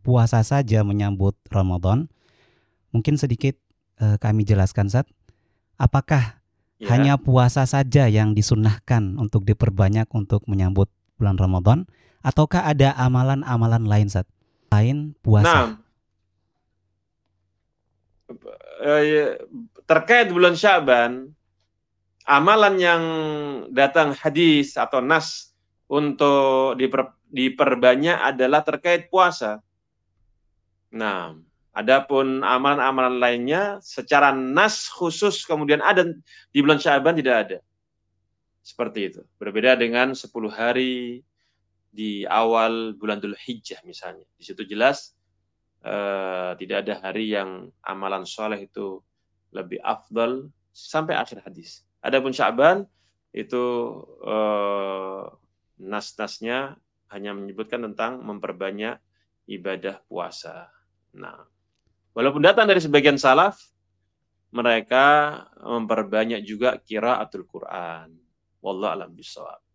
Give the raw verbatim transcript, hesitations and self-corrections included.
puasa saja menyambut Ramadan. Mungkin sedikit uh, kami jelaskan, Ustaz. Apakah Ya. hanya puasa saja yang disunnahkan untuk diperbanyak untuk menyambut bulan Ramadan, ataukah ada amalan-amalan lain, Ustaz, lain puasa? Nah, terkait bulan Sya'ban, amalan yang datang hadis atau nas untuk diper, diperbanyak adalah terkait puasa. Nah, adapun amalan-amalan lainnya secara nas khusus kemudian ada di bulan Sya'ban tidak ada. Seperti itu. Berbeda dengan sepuluh hari di awal bulan Dzul Hijjah misalnya. Di situ jelas eh, tidak ada hari yang amalan soleh itu lebih afdal sampai akhir hadis. Adapun Sya'ban itu eh, nas-nasnya hanya menyebutkan tentang memperbanyak ibadah puasa. Nah, walaupun datang dari sebagian salaf, mereka memperbanyak juga qiraatul Quran. Wallahu a'lam bishawab.